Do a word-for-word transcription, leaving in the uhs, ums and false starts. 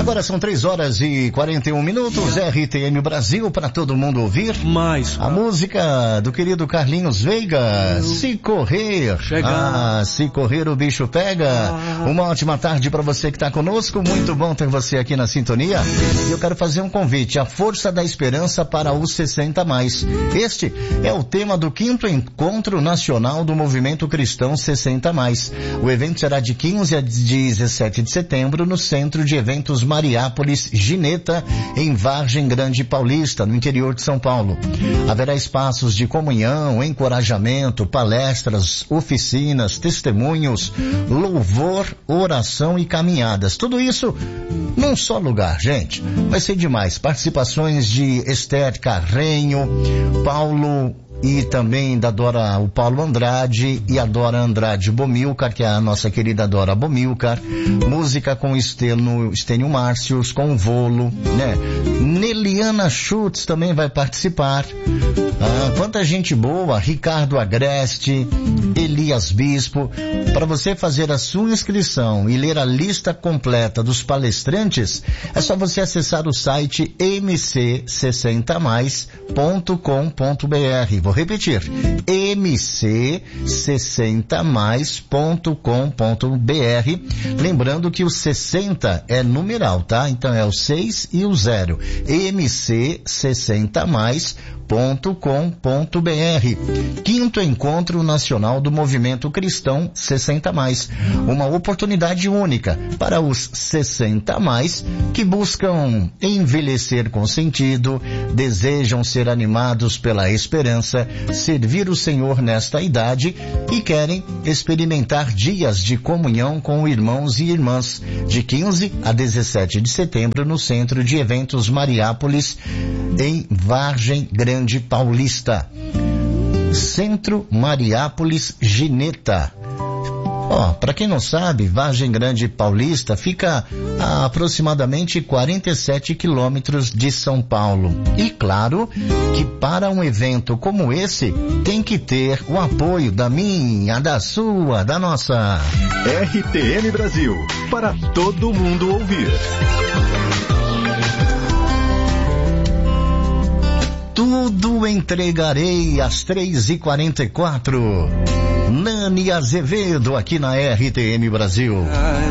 Agora são três horas e quarenta e um minutos, R T M Brasil, para todo mundo ouvir. Mais. A música do querido Carlinhos Veiga, Se Correr. Chegar. Ah, se correr o bicho pega. Ah. Uma ótima tarde para você que está conosco, muito bom ter você aqui na sintonia. E eu quero fazer um convite, a força da esperança para os sessenta mais. Este é o tema do quinto Encontro Nacional do Movimento Cristão sessenta mais. O evento será de quinze a dezessete de setembro no Centro de Eventos Mariápolis Gineta, em Vargem Grande Paulista, no interior de São Paulo. Haverá espaços de comunhão, encorajamento, palestras, oficinas, testemunhos, louvor, oração e caminhadas. Tudo isso num só lugar, gente. Vai ser demais. Participações de Esther Carrenho, Paulo e também da Dora, o Paulo Andrade e a Dora Andrade Bomilcar, que é a nossa querida Dora Bomilcar. Música com Estênio, Estênio Márcios, com Volo, né? Neliana Schutz também vai participar. Ah, quanta gente boa, Ricardo Agreste, Elias Bispo. Para você fazer a sua inscrição e ler a lista completa dos palestrantes, é só você acessar o site m c sessenta mais ponto com ponto b r. Vou repetir, m c sessenta mais ponto com ponto b r. Lembrando que o sessenta é numeral, tá? Então é o seis e o zero. m c sessenta mais ponto com ponto b r. Quinto Encontro Nacional do Movimento Cristão sessenta mais. Uma oportunidade única para os sessenta mais que buscam envelhecer com sentido, desejam ser animados pela esperança, servir o Senhor nesta idade e querem experimentar dias de comunhão com irmãos e irmãs, de quinze a dezessete de setembro no Centro de Eventos Mariápolis, em Vargem Grande Paulista. Centro Mariápolis Gineta. Ó, oh, para quem não sabe, Vargem Grande Paulista fica a aproximadamente quarenta e sete quilômetros de São Paulo. E claro que para um evento como esse, tem que ter o apoio da minha, da sua, da nossa R T M Brasil, para todo mundo ouvir. Tudo entregarei às três e quarenta e quatro. Nani Azevedo aqui na R T M Brasil.